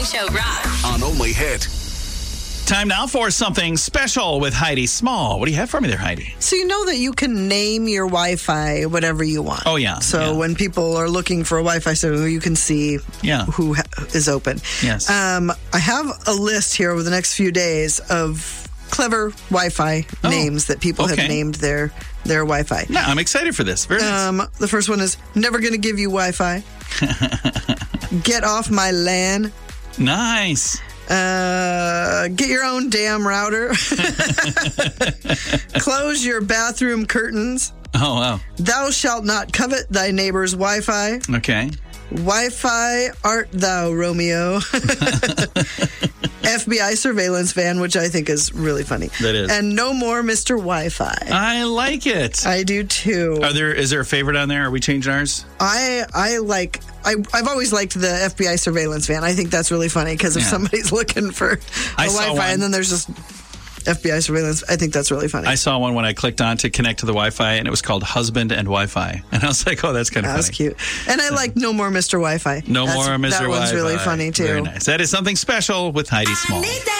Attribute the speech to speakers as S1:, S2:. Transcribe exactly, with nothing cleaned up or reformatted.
S1: Morning Show rocks.
S2: On Only Hit.
S3: Time now for something special with Heidi Small. What do you have for me there, Heidi?
S4: So you know that you can name your Wi-Fi whatever you want.
S3: Oh, yeah.
S4: So
S3: yeah.
S4: when people are looking for a Wi-Fi, so you can see
S3: yeah.
S4: who ha- is open.
S3: Yes.
S4: Um, I have a list here over the next few days of clever Wi-Fi
S3: oh,
S4: names that people
S3: okay.
S4: have named their their Wi-Fi.
S3: No, I'm excited for this. Very nice.
S4: Um, the first one is never going to give you Wi-Fi. Get off my LAN.
S3: Nice.
S4: Uh, get your own damn router. Close your bathroom curtains.
S3: Oh, wow.
S4: Thou shalt not covet thy neighbor's Wi-Fi.
S3: Okay.
S4: Wi-Fi art thou, Romeo. F B I surveillance van, which I think is really funny.
S3: That is.
S4: And no more Mister Wi-Fi.
S3: I like it.
S4: I do too.
S3: Are there? Is there a favorite on there? Are we changing ours?
S4: I I like. I, I've always liked the F B I surveillance van. I think that's really funny because if
S3: Yeah.
S4: somebody's looking for a
S3: I saw
S4: Wi-Fi
S3: one.
S4: and then there's just F B I surveillance, I think that's really funny.
S3: I saw one when I clicked on to connect to the Wi-Fi, and it was called Husband and Wi-Fi. And I was like, oh, that's kind of
S4: That's
S3: funny.
S4: cute. And I like No More Mister Wi-Fi.
S3: No
S4: That's,
S3: more Mister
S4: That
S3: Wi-Fi.
S4: one's really funny, too.
S3: Very nice. That is something special with Heidi Small.